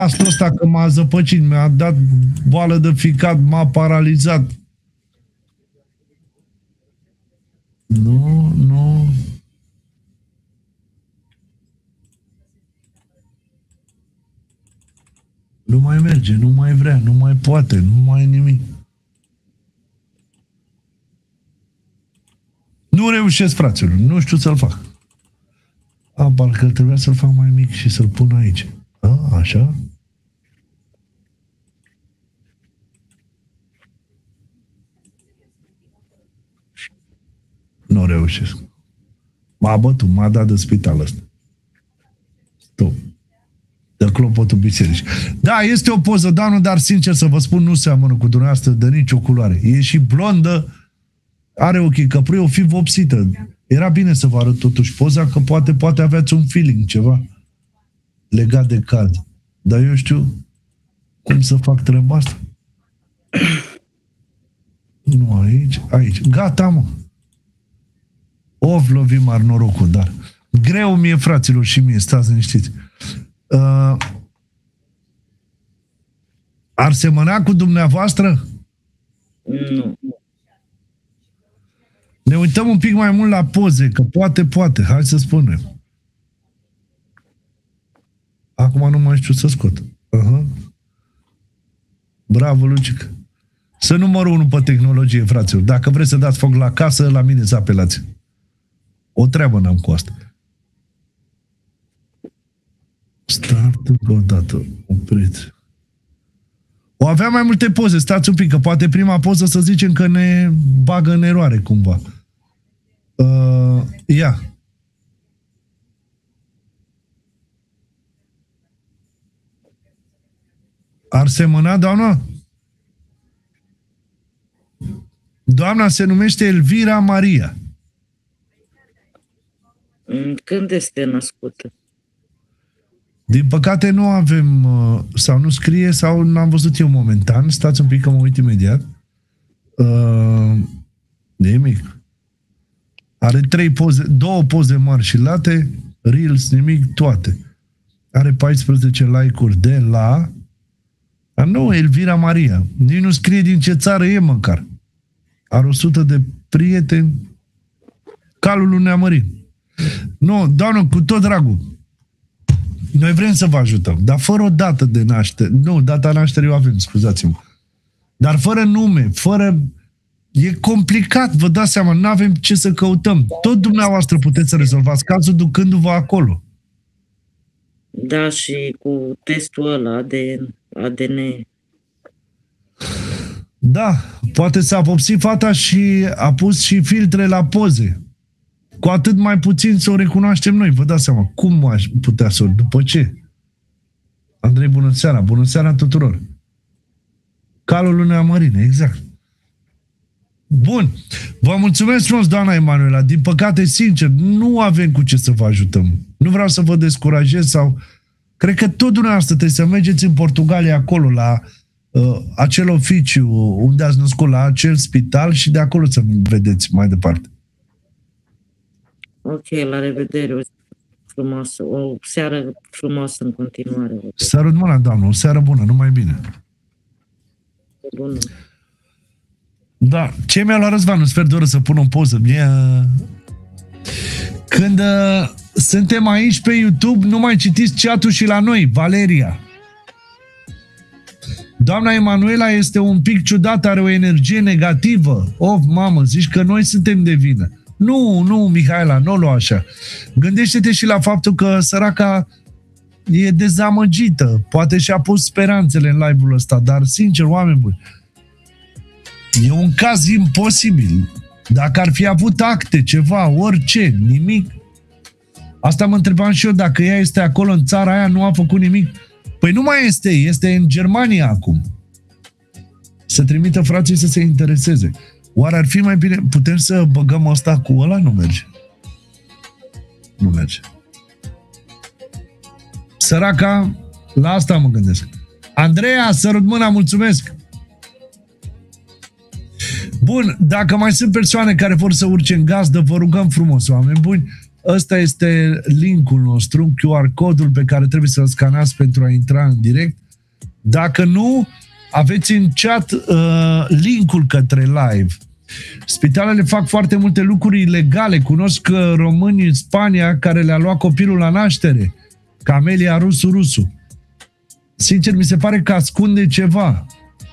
Asta ăsta că m-a zăpăcit, mi-a dat boală de ficat, m-a paralizat. Nu. Nu mai merge, nu mai vrea, nu mai poate, nu mai e nimic. Nu reușesc, fraților, nu știu să-l fac. Parcă trebuia să-l fac mai mic și să-l pun aici. Așa? Nu reușesc. M-a bătut, m-a dat de spital ăsta. Stop. De clopotul bisericii. Da, este o poză, Danu, dar sincer să vă spun, nu seamănă cu dumneavoastră de nicio culoare. E și blondă, are ochii căprui, o fi vopsită. Era bine să vă arăt totuși poza, că poate aveați un feeling, ceva legat de caz. Dar eu știu cum să fac treaba asta. Nu aici. Gata, mă. Lovim ar norocul, dar greu mie, fraților, și mie, stați liniștiți. Ar semăna cu dumneavoastră? Nu. Ne uităm un pic mai mult la poze, că poate, hai să spunem. Acum nu mai știu să scot. Bravo, Lucic. Să numărul 1 pe tehnologie, fraților. Dacă vreți să dați foc la casă, la mine să apelați. O treabă n-am cu asta. Start încă o dată. Opriți. O avea mai multe poze, stați un pic, că poate prima poză să zicem că ne bagă în eroare cumva. Ia. Ar semăna, doamna? Doamna se numește Elvira Maria. Când este născută? Din păcate nu avem, sau nu scrie, sau n-am văzut eu momentan. Stați un pic că mă uit imediat. Nimic. Are 2 poze mari și late, reels, nimic, toate. Are 14 like-uri de la... Dar nu, Elvira Maria. Nici nu scrie din ce țară e măcar. Are 100 de prieteni. Calul lui Neamărin. Nu, doamnă, cu tot dragul. Noi vrem să vă ajutăm, dar fără o dată de naștere. Nu, data nașterii o avem, scuzați-mă. Dar fără nume, fără... E complicat, vă dați seama, nu avem ce să căutăm. Tot dumneavoastră puteți să rezolvați cazul ducându-vă acolo. Da, și cu testul ăla de ADN. Da, poate s-a vopsit fata și a pus și filtre la poze. Cu atât mai puțin să o recunoaștem noi. Vă dați seama, cum aș putea să o... După ce? Andrei, bună seara! Bună seara tuturor! Calul lui Neamărine, exact. Bun. Vă mulțumesc frumos, doamna Emanuela. Din păcate, sincer, nu avem cu ce să vă ajutăm. Nu vreau să vă descurajez sau... Cred că tot dumneavoastră trebuie să mergeți în Portugalia acolo, la acel oficiu unde ați născut, la acel spital și de acolo să vedeți mai departe. Ok, la revedere. O seară frumoasă în continuare. Sărut mâna, doamnă. O seară bună. Numai bine. Bună. Da. Ce mi-a luat Răzvan un sfert de oră să pun o poză? Când suntem aici pe YouTube, nu mai citiți chat-ul și la noi. Valeria. Doamna Emanuela este un pic ciudată, are o energie negativă. Mamă, zici că noi suntem de vină. Nu, Mihaela, nu o lua așa. Gândește-te și la faptul că săraca e dezamăgită. Poate și-a pus speranțele în live-ul ăsta, dar, sincer, oameni buni, e un caz imposibil. Dacă ar fi avut acte, ceva, orice, nimic. Asta mă întrebam și eu, dacă ea este acolo în țara aia, nu a făcut nimic. Păi nu mai este în Germania acum. Să trimită frații să se intereseze. Oare ar fi mai bine, putem să băgăm asta cu ăla? Nu merge. Nu merge. Săraca, la asta mă gândesc. Andreea, sărut mâna, mulțumesc! Bun, dacă mai sunt persoane care vor să urce în gazdă, vă rugăm frumos, oameni buni, Ăsta este linkul nostru, QR codul pe care trebuie să-l scanați pentru a intra în direct. Dacă nu, aveți în chat linkul către live. Spitalele fac foarte multe lucruri ilegale. Cunosc români în Spania care le-a luat copilul la naștere. Camelia Rusu. Sincer, mi se pare că ascunde ceva.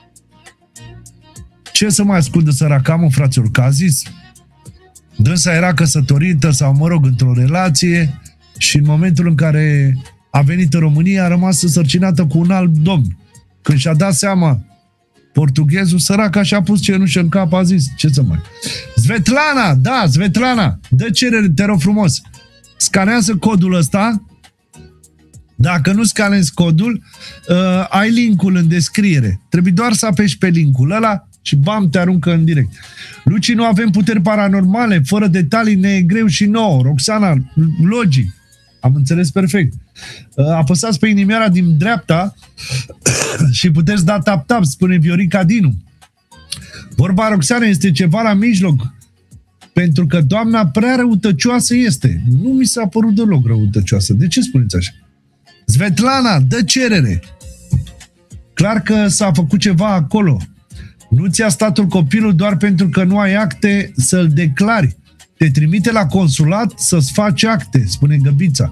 Ce să mai ascundă săraca, mă, fraților? Că a zis, dânsa era căsătorită sau, mă rog, într-o relație și în momentul în care a venit în România a rămas însărcinată cu un alt domn. Când și-a dat seama portughezul, săraca și-a pus cenușă în cap, a zis, ce să mai... Svetlana, da, Svetlana, dă cerere, te rog frumos. Scanează codul ăsta. Dacă nu scanezi codul, ai linkul în descriere. Trebuie doar să apeși pe linkul ăla și bam, te aruncă în direct. Luci, nu avem puteri paranormale, fără detalii ne e greu și nouă. Roxana, logic. Am înțeles perfect. Apăsați pe inimioara din dreapta și puteți da tap-tap, spune Viorica Dinu. Vorba Roxana este ceva la mijloc, pentru că doamna prea răutăcioasă este. Nu mi s-a părut deloc răutăcioasă. De ce spuneți așa? Svetlana, dă cerere. Clar că s-a făcut ceva acolo. Nu ți-a statul copilul doar pentru că nu ai acte să-l declari. Te trimite la consulat să-ți faci acte, spune Găbița.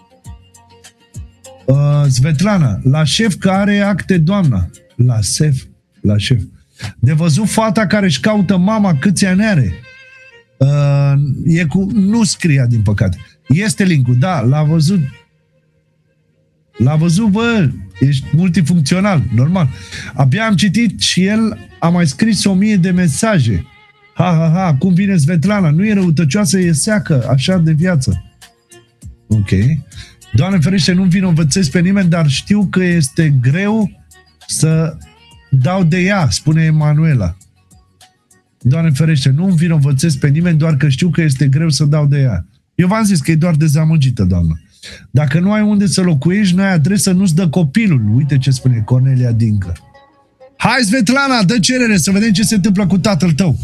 Svetlana, la șef că are acte doamna. La șef. De văzut fata care își caută mama câți ani are. Nu scria, din păcate. Este linkul, da, l-a văzut. L-a văzut, bă, ești multifuncțional, normal. Abia am citit și el a mai scris 1000 de mesaje. Ha, cum vine Svetlana? Nu e răutăcioasă, e seacă, așa de viață. Ok. Doamne ferește, nu-mi vinovățesc pe nimeni, dar știu că este greu să dau de ea, spune Emanuela. Doamne ferește, nu-mi vinovățesc pe nimeni, doar că știu că este greu să dau de ea. Eu v-am zis că e doar dezamăgită, doamnă. Dacă nu ai unde să locuiești, nu ai adresă, nu-ți dă copilul. Uite ce spune Cornelia Dincă. Hai, Svetlana, dă cerere să vedem ce se întâmplă cu tatăl tău.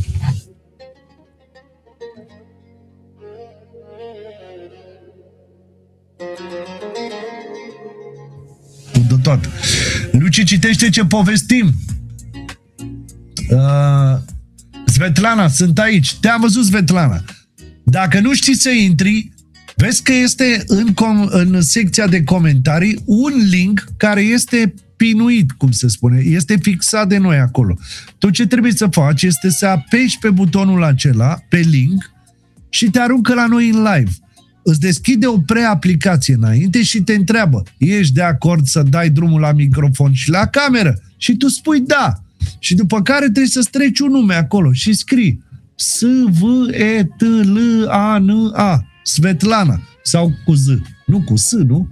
De tot. Luci, citește ce povestim. Svetlana, sunt aici. Te-am văzut, Svetlana. Dacă nu știi să intri, vezi că este în secția de comentarii un link care este pinuit, cum se spune, este fixat de noi acolo. Tot ce trebuie să faci este să apeși pe butonul acela, pe link, și te aruncă la noi în live. Îți deschide o preaplicație înainte și te întreabă, ești de acord să dai drumul la microfon și la cameră? Și tu spui da. Și după care trebuie să-ți treci un nume acolo și scrii S-V-E-T-L-A-N-A, Svetlana, sau cu Z, nu cu S, nu?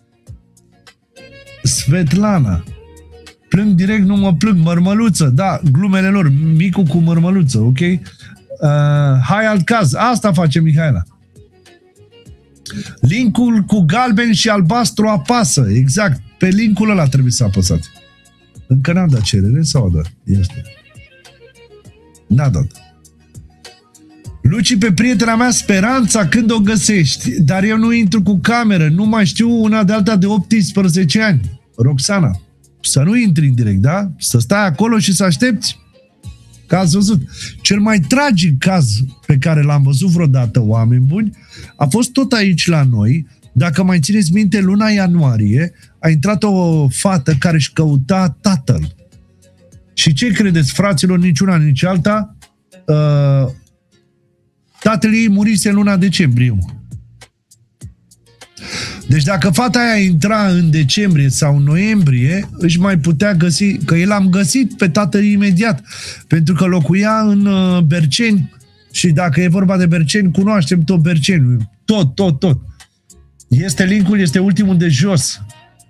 Svetlana. Plâng direct, nu mă plâng, mărmăluță, da, glumele lor, micul cu mărmăluță, ok? Hai alt caz, asta face Mihaela. Linkul cu galben și albastru apasă, exact, pe linkul ăla trebuie să apăsați. Încă n-am dat cerere sau a dat? Este. N-a dat. Luci, pe prietena mea Speranța, când o găsești? Dar eu nu intru cu cameră, nu mai știu una de alta de 18 ani. Roxana, să nu intri în direct, da? Să stai acolo și să aștepți. Că ați văzut. Cel mai tragic caz pe care l-am văzut vreodată, oameni buni, a fost tot aici la noi. Dacă mai țineți minte, luna ianuarie a intrat o fată care își căuta tatăl. Și ce credeți, fraților, niciuna, nici alta? Tatăl ei murise în luna decembrie. Deci dacă fata aia intra în decembrie sau noiembrie, își mai putea găsi, că el am găsit pe tatăl imediat, pentru că locuia în Berceni și dacă e vorba de Berceni, cunoaștem tot Berceni, tot. Este linkul, este ultimul de jos.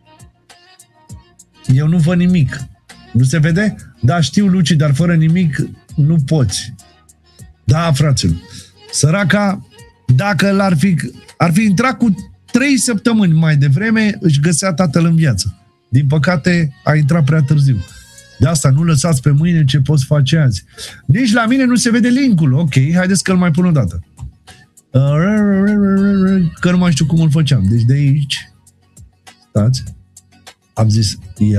Eu nu văd nimic. Nu se vede? Da, știu, Luci, dar fără nimic nu poți. Da, fraților. Săraca, dacă ar fi intrat cu 3 săptămâni mai devreme, își găsea tatăl în viață. Din păcate, a intrat prea târziu. De asta nu lăsați pe mâine ce poți face azi. Nici la mine nu se vede linkul. Ok, haideți că îl mai pun o dată. Că nu mai știu cum îl făceam. Deci de aici, stați, am zis,